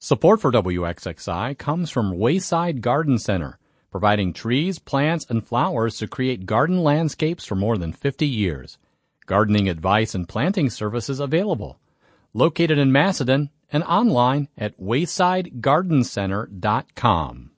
Support for WXXI comes from Wayside Garden Center, providing trees, plants, and flowers to create garden landscapes for more than 50 years. Gardening advice and planting services available. Located in Macedon and online at waysidegardencenter.com.